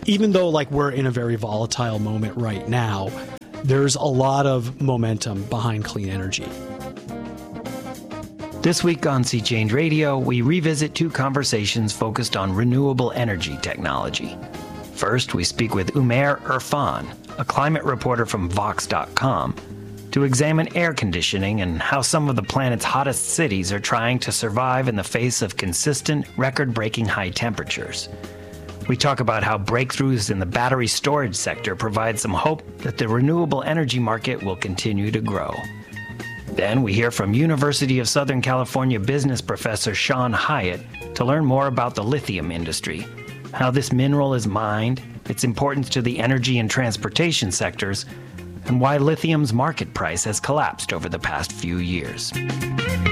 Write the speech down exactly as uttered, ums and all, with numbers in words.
even though like we're in a very volatile moment right now, there's a lot of momentum behind clean energy. This week on Sea Change Radio, we revisit two conversations focused on renewable energy technology. First, we speak with Umair Irfan, a climate reporter from Vox dot com, to examine air conditioning and how some of the planet's hottest cities are trying to survive in the face of consistent, record-breaking high temperatures. We talk about how breakthroughs in the battery storage sector provide some hope that the renewable energy market will continue to grow. Then we hear from University of Southern California business professor Sean Hyatt to learn more about the lithium industry, how this mineral is mined, its importance to the energy and transportation sectors, and why lithium's market price has collapsed over the past few years.